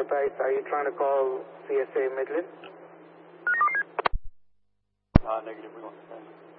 North Ice. Are you trying to call CSA Midland? Negative, we don't understand.